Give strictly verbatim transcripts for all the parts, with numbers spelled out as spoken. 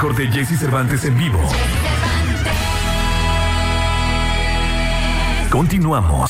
mejor de Jesse Cervantes en vivo. Continuamos.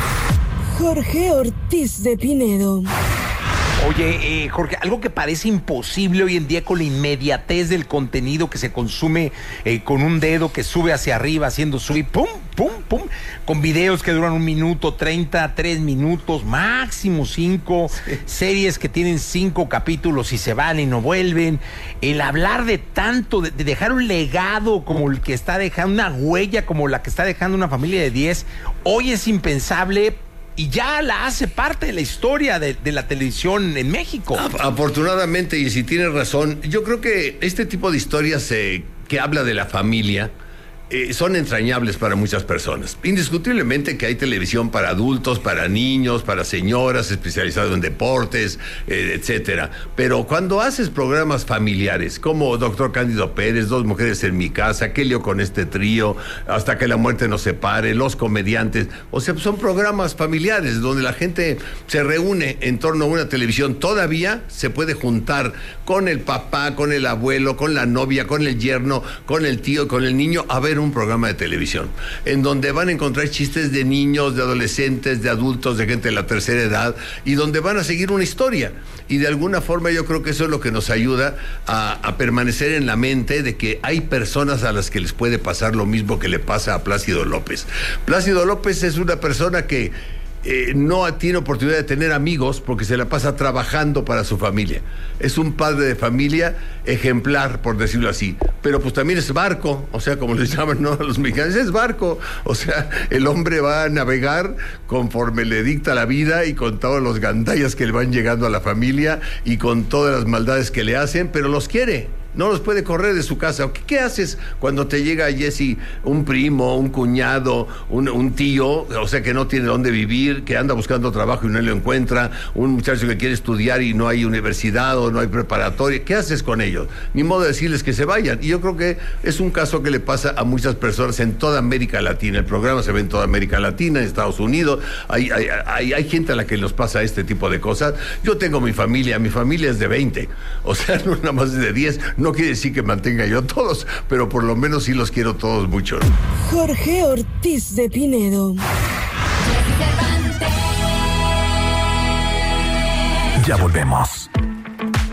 Jorge Ortiz de Pinedo. Oye, eh, Jorge, algo que parece imposible hoy en día con la inmediatez del contenido que se consume eh, con un dedo que sube hacia arriba haciendo sub, pum, pum, pum, con videos que duran un minuto, treinta, tres minutos, máximo cinco, sí. Series que tienen cinco capítulos y se van y no vuelven. El hablar de tanto, de, de dejar un legado como el que está dejando, una huella como la que está dejando una familia de diez, hoy es impensable. Y ya la hace parte de la historia de, de la televisión en México. Afortunadamente, y si tienes razón, yo creo que este tipo de historias eh, que habla de la familia eh, son entrañables para muchas personas. Indiscutiblemente que hay televisión para adultos, para niños, para señoras, especializado en deportes, eh, etcétera. Pero cuando haces programas familiares, como Doctor Cándido Pérez, Dos Mujeres en mi Casa, ¿Qué lío con este trío? Hasta que la muerte nos separe, Los Comediantes. O sea, son programas familiares donde la gente se reúne en torno a una televisión. Todavía se puede juntar con el papá, con el abuelo, con la novia, con el yerno, con el tío, con el niño, a ver un programa de televisión, en donde van a encontrar chistes de niños, de adolescentes, de adultos, de gente de la tercera edad, y donde van a seguir una historia. Y de alguna forma yo creo que eso es lo que nos ayuda a, a permanecer en la mente de que hay personas a las que les puede pasar lo mismo que le pasa a Plácido López. Plácido López es una persona que Eh, no tiene oportunidad de tener amigos porque se la pasa trabajando para su familia. Es un padre de familia ejemplar, por decirlo así, pero pues también es barco, o sea, como les llaman, ¿no?, a los mexicanos, es barco, o sea, el hombre va a navegar conforme le dicta la vida y con todos los gandallas que le van llegando a la familia y con todas las maldades que le hacen, pero los quiere. No los puede correr de su casa. ¿Qué, qué haces cuando te llega, Jesse, un primo, un cuñado, un, un tío, o sea, que no tiene dónde vivir, que anda buscando trabajo y no lo encuentra, un muchacho que quiere estudiar y no hay universidad o no hay preparatoria? ¿Qué haces con ellos? Ni modo de decirles que se vayan. Y yo creo que es un caso que le pasa a muchas personas en toda América Latina. El programa se ve en toda América Latina, en Estados Unidos. Hay, hay, hay, hay gente a la que nos pasa este tipo de cosas. Yo tengo mi familia, mi familia es de veinte, o sea, no nada más de diez. No quiere decir que mantenga yo a todos, pero por lo menos sí los quiero todos mucho. Jorge Ortiz de Pinedo. Ya volvemos.